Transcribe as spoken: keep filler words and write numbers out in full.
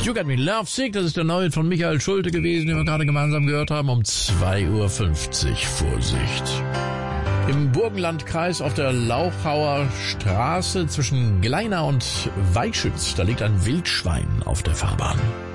You Got Me Love Sick, das ist der neue von Michael Schulte gewesen, den wir gerade gemeinsam gehört haben, um zwei Uhr fünfzig. Vorsicht. Im Burgenlandkreis auf der Lauchauer Straße zwischen Gleina und Weichschütz, da liegt ein Wildschwein auf der Fahrbahn.